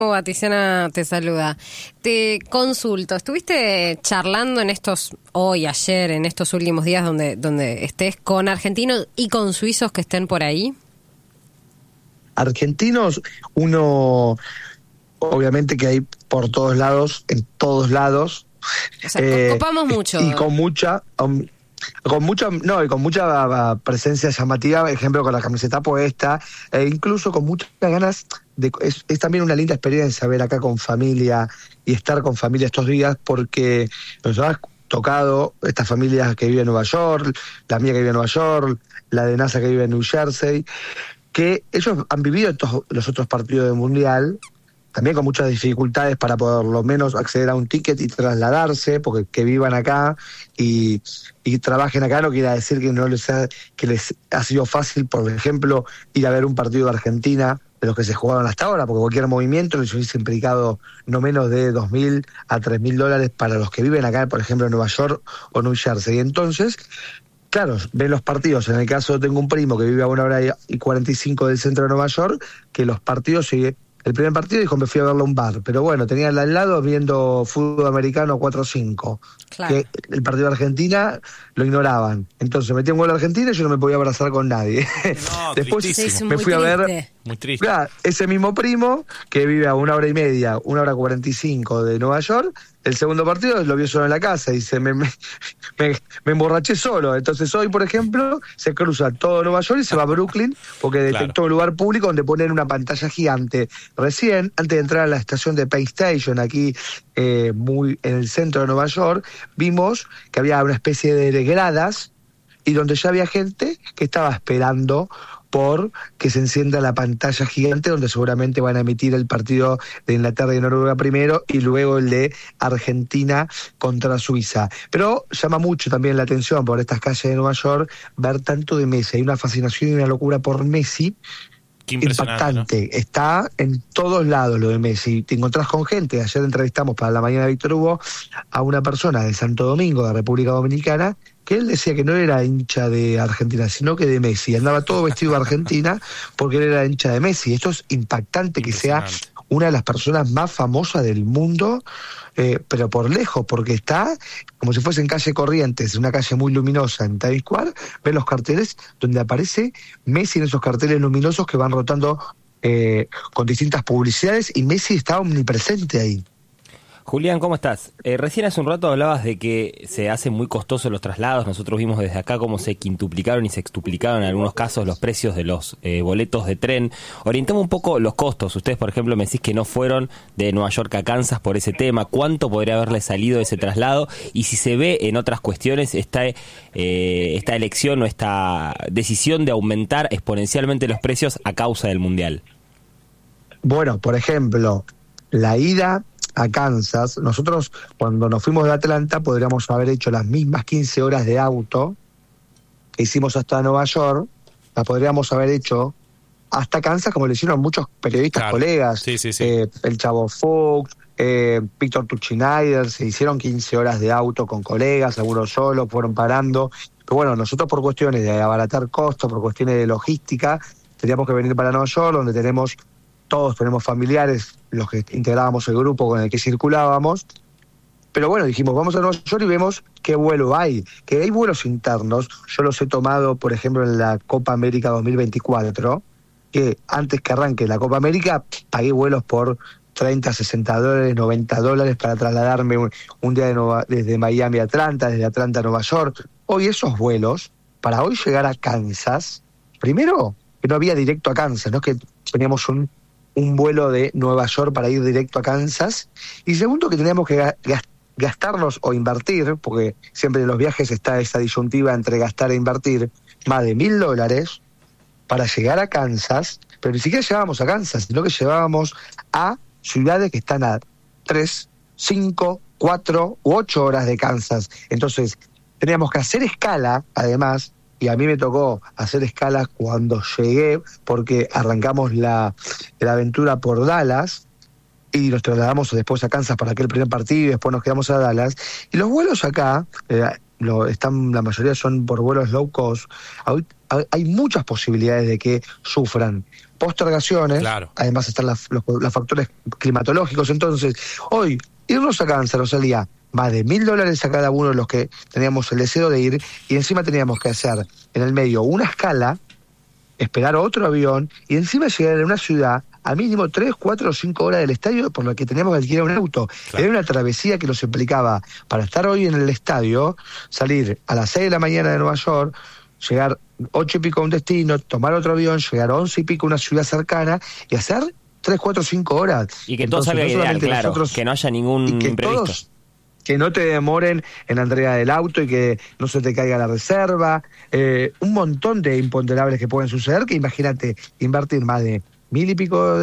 Tiziana te saluda. Te consulto, ¿estuviste charlando en hoy, ayer, en estos últimos días donde estés con argentinos y con suizos que estén por ahí? Argentinos, uno, obviamente que hay por todos lados, en todos lados. O sea, copamos mucho. Y con mucha presencia llamativa, ejemplo con la camiseta puesta, e incluso con muchas ganas es también una linda experiencia ver acá con familia y estar con familia estos días, porque nos ha tocado estas familias que viven en Nueva York, la mía que vive en Nueva York, la de NASA que vive en New Jersey, que ellos han vivido los otros partidos del Mundial, también con muchas dificultades para por lo menos acceder a un ticket y trasladarse, porque que vivan acá y trabajen acá no quiere decir que les ha sido fácil, por ejemplo, ir a ver un partido de Argentina de los que se jugaban hasta ahora, porque cualquier movimiento les hubiese implicado no menos de $2.000 a $3.000 para los que viven acá, por ejemplo, en Nueva York o New Jersey. Y entonces, claro, ven los partidos. En el caso, tengo un primo que vive a 1 hora y 45 del centro de Nueva York, que los partidos el primer partido dijo, me fui a verlo a un bar, pero bueno, tenía al lado viendo fútbol americano 4-5, claro. Que el partido de Argentina lo ignoraban. Entonces metí un gol a Argentina y yo no me podía abrazar con nadie. No, después tristísimo. me fui a ver muy triste. Claro, ese mismo primo que vive a 1 hora y media, 1 hora 45 de Nueva York, el segundo partido lo vio solo en la casa y dice, me emborraché solo. Entonces hoy, por ejemplo, se cruza todo Nueva York y se va a Brooklyn porque detectó un lugar público donde ponen una pantalla gigante. Recién, antes de entrar a la estación de Penn Station, aquí muy en el centro de Nueva York, vimos que había una especie de gradas y donde ya había gente que estaba esperando por que se encienda la pantalla gigante donde seguramente van a emitir el partido de Inglaterra y Noruega primero y luego el de Argentina contra Suiza. Pero llama mucho también la atención por estas calles de Nueva York ver tanto de Messi. Hay una fascinación y una locura por Messi impactante, ¿no? Está en todos lados lo de Messi. Te encontrás con gente. Ayer entrevistamos para la mañana de Víctor Hugo a una persona de Santo Domingo, de República Dominicana, que él decía que no era hincha de Argentina, sino que de Messi. Andaba todo vestido de Argentina porque él era hincha de Messi. Esto es impactante que sea una de las personas más famosas del mundo, pero por lejos, porque está como si fuese en calle Corrientes, una calle muy luminosa en Times Square, ven los carteles donde aparece Messi en esos carteles luminosos que van rotando con distintas publicidades, y Messi está omnipresente ahí. Julián, ¿cómo estás? Recién hace un rato hablabas de que se hacen muy costosos los traslados. Nosotros vimos desde acá cómo se quintuplicaron y sextuplicaron en algunos casos los precios de los boletos de tren. Orientemos un poco los costos. Ustedes, por ejemplo, me decís que no fueron de Nueva York a Kansas por ese tema. ¿Cuánto podría haberle salido ese traslado? Y si se ve en otras cuestiones esta elección o esta decisión de aumentar exponencialmente los precios a causa del Mundial. Bueno, por ejemplo, la ida a Kansas, nosotros cuando nos fuimos de Atlanta podríamos haber hecho las mismas 15 horas de auto que hicimos hasta Nueva York, las podríamos haber hecho hasta Kansas, como le hicieron muchos periodistas, colegas, sí. el Chavo Fuchs, Víctor Tuchinaider, se hicieron 15 horas de auto con colegas, algunos solos, fueron parando, pero bueno, nosotros por cuestiones de abaratar costos, por cuestiones de logística, teníamos que venir para Nueva York, donde todos tenemos familiares, los que integrábamos el grupo con el que circulábamos, pero bueno, dijimos, vamos a Nueva York y vemos qué vuelo hay, que hay vuelos internos. Yo los he tomado, por ejemplo, en la Copa América 2024, que antes que arranque la Copa América, pagué vuelos por $30, $60, $90 para trasladarme un día desde Miami a Atlanta, desde Atlanta a Nueva York. Hoy esos vuelos, para hoy llegar a Kansas, primero, que no había directo a Kansas, no es que teníamos un vuelo de Nueva York para ir directo a Kansas, y segundo que teníamos que gastarnos o invertir, porque siempre en los viajes está esa disyuntiva entre gastar e invertir, más de $1.000 para llegar a Kansas, pero ni siquiera llegábamos a Kansas, sino que llegábamos a ciudades que están a 3, 5, 4 u 8 horas de Kansas. Entonces teníamos que hacer escala, además, y a mí me tocó hacer escala cuando llegué, porque arrancamos la aventura por Dallas y nos trasladamos después a Kansas para aquel primer partido y después nos quedamos a Dallas. Y los vuelos acá, la mayoría son por vuelos low cost, hay muchas posibilidades de que sufran postergaciones, claro. Además están los factores climatológicos. Entonces, hoy, irnos a Kansas nos salía más de $1.000 a cada uno de los que teníamos el deseo de ir, y encima teníamos que hacer en el medio una escala, esperar otro avión, y encima llegar a una ciudad a mínimo 3, 4 o 5 horas del estadio, por lo que teníamos que alquilar un auto. Claro. Era una travesía que nos implicaba, para estar hoy en el estadio, salir a las 6 de la mañana de Nueva York, llegar 8 y pico a un destino, tomar otro avión, llegar a 11 y pico a una ciudad cercana y hacer 3, 4, 5 horas. Y que todo salga ideal, claro, que no haya ningún imprevisto. Que no te demoren en la entrega del auto y que no se te caiga la reserva. Un montón de imponderables que pueden suceder, que imagínate invertir más de $1.000 y pico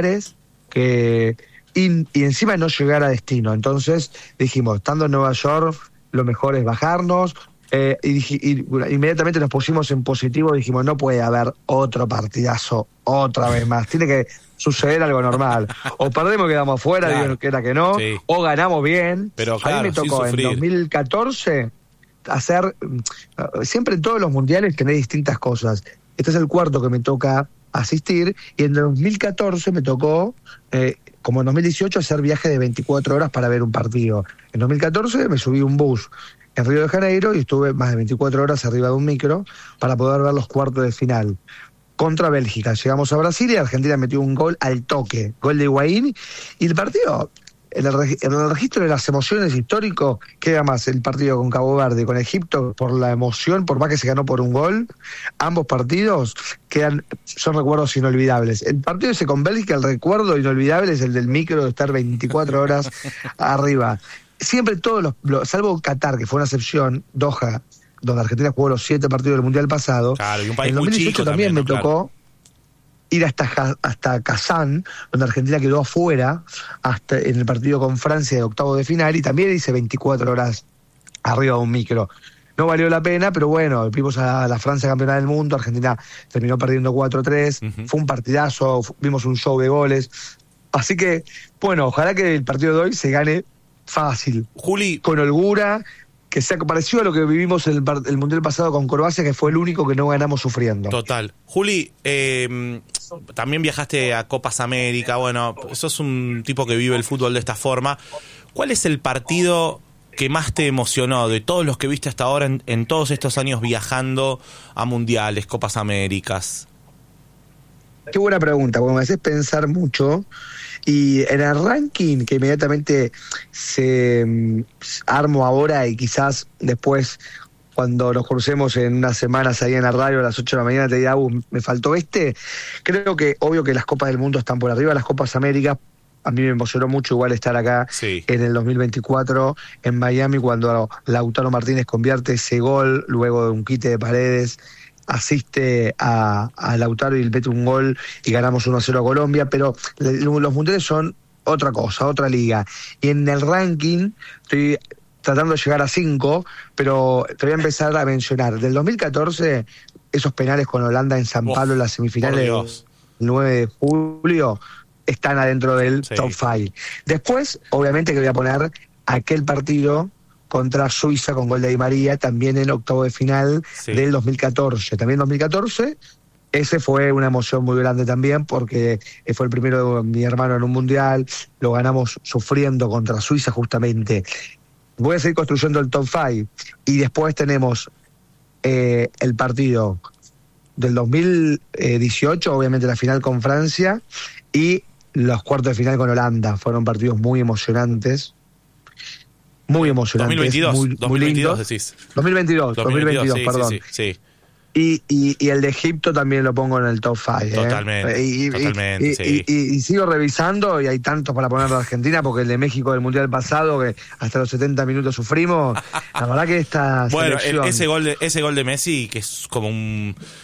y encima no llegar a destino. Entonces dijimos, estando en Nueva York, lo mejor es bajarnos. Y inmediatamente nos pusimos en positivo y dijimos, no puede haber otro partidazo otra vez más, tiene que suceder algo normal, o perdemos y quedamos afuera, claro. Dios quiera que no, sí. O ganamos bien. Pero claro, a mí me tocó en 2014 hacer, siempre en todos los mundiales tenés distintas cosas, este es el cuarto que me toca asistir, y en 2014 me tocó, como en 2018, hacer viaje de 24 horas para ver un partido. En 2014 me subí un bus en Río de Janeiro y estuve más de 24 horas arriba de un micro para poder ver los cuartos de final. Contra Bélgica. Llegamos a Brasil y Argentina metió un gol al toque, gol de Higuaín, y el partido, en el registro de las emociones histórico, queda más el partido con Cabo Verde, con Egipto, por la emoción, por más que se ganó por un gol, ambos partidos son recuerdos inolvidables. El partido ese con Bélgica, el recuerdo inolvidable es el del micro de estar 24 horas arriba. Siempre todos salvo Qatar, que fue una excepción, Doha, donde Argentina jugó los 7 partidos del Mundial pasado. Claro, y un país en 2018 muy chico también me claro. tocó ir hasta Kazán, donde Argentina quedó afuera, hasta en el partido con Francia de octavo de final, y también hice 24 horas arriba de un micro. No valió la pena, pero bueno, vimos a la Francia campeona del mundo, Argentina terminó perdiendo 4-3, fue un partidazo, vimos un show de goles. Así que, bueno, ojalá que el partido de hoy se gane fácil, Juli, con holgura, que sea parecido a lo que vivimos el Mundial pasado con Croacia, que fue el único que no ganamos sufriendo. Total. Juli, también viajaste a Copas América, bueno, sos un tipo que vive el fútbol de esta forma. ¿Cuál es el partido que más te emocionó de todos los que viste hasta ahora en todos estos años viajando a mundiales, Copas Américas? Qué buena pregunta, porque me haces pensar mucho. Y en el ranking que inmediatamente se armo ahora, y quizás después, cuando nos crucemos en unas semanas ahí en la radio a las 8 de la mañana, te diga, me faltó creo que obvio que las Copas del Mundo están por arriba, las Copas Américas. A mí me emocionó mucho igual estar acá en el 2024 en Miami, cuando Lautaro Martínez convierte ese gol luego de un quite de Paredes, asiste a Lautaro y le mete un gol y ganamos 1-0 a Colombia. Pero los mundiales son otra cosa, otra liga, y en el ranking estoy tratando de llegar a 5, pero te voy a empezar a mencionar del 2014, esos penales con Holanda en San Pablo en las semifinales del 9 de julio están adentro del top 5. Después, obviamente que voy a poner aquel partido contra Suiza con gol de Di María, también en octavo de final del 2014. También 2014, ese fue una emoción muy grande también, porque fue el primero de mi hermano en un mundial, lo ganamos sufriendo contra Suiza justamente. Voy a seguir construyendo el top 5, y después tenemos el partido del 2018, obviamente la final con Francia, y los cuartos de final con Holanda. Fueron partidos muy emocionantes. Muy emocionantes. 2022, muy 2022 lindos. decís. 2022, sí, perdón. Sí. Y el de Egipto también lo pongo en el top 5. Totalmente. Y sigo revisando, y hay tantos para poner de Argentina, porque el de México del Mundial pasado, que hasta los 70 minutos sufrimos, la verdad que esta bueno, selección... ese gol de Messi, que es como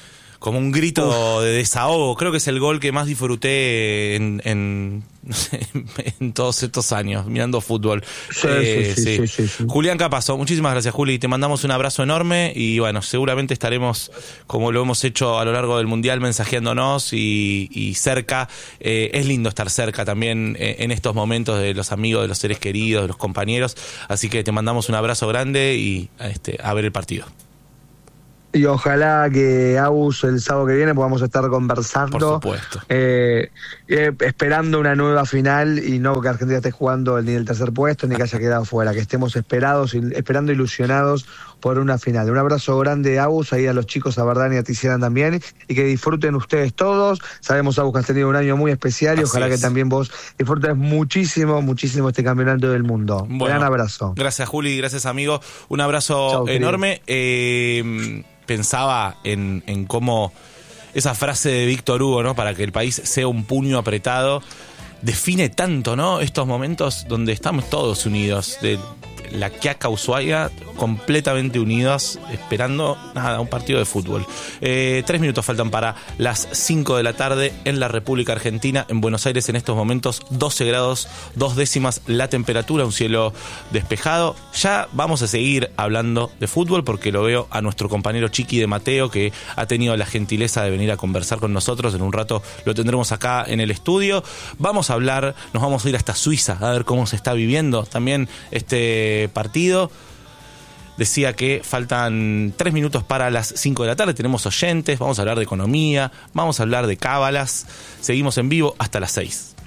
como un grito de desahogo. Creo que es el gol que más disfruté en todos estos años mirando fútbol. Sí. Julián Capazo, muchísimas gracias, Juli. Te mandamos un abrazo enorme y bueno, seguramente estaremos, como lo hemos hecho a lo largo del Mundial, mensajeándonos y cerca. Es lindo estar cerca también en estos momentos de los amigos, de los seres queridos, de los compañeros. Así que te mandamos un abrazo grande y a ver el partido. Y ojalá que, Agus, el sábado que viene podamos estar conversando. Por supuesto. Esperando una nueva final y no que Argentina esté jugando ni el tercer puesto ni que haya quedado fuera. Que estemos esperando ilusionados por una final. Un abrazo grande, Agus, ahí a los chicos, a Verdán y a Tiziana también. Y que disfruten ustedes todos. Sabemos, Agus, que has tenido un año muy especial y ojalá que también vos disfrutes muchísimo este campeonato del mundo. Bueno, gran abrazo. Gracias, Juli. Gracias, amigo. Un abrazo enorme. Pensaba en cómo esa frase de Víctor Hugo, ¿no? Para que el país sea un puño apretado, define tanto, ¿no? Estos momentos donde estamos todos unidos, de la Quiaca Ushuaia, completamente unidos, esperando un partido de fútbol. 3 minutos faltan para las 5 de la tarde en la República Argentina. En Buenos Aires en estos momentos 12 grados 2 décimas la temperatura, un cielo despejado. Ya vamos a seguir hablando de fútbol porque lo veo a nuestro compañero Chiqui de Mateo, que ha tenido la gentileza de venir a conversar con nosotros. En un rato lo tendremos acá en el estudio. Vamos a hablar, nos vamos a ir hasta Suiza a ver cómo se está viviendo también este partido. Decía que faltan 3 minutos para las 5 de la tarde. Tenemos oyentes, vamos a hablar de economía, vamos a hablar de cábalas. Seguimos en vivo hasta las 6.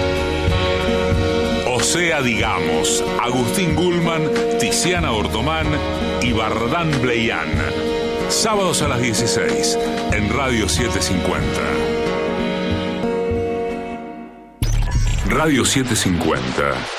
O sea, digamos, Agustín Gulman, Tiziana Ortomán y Bardán Bleian. Sábados a las 16 en Radio 750. Radio 750.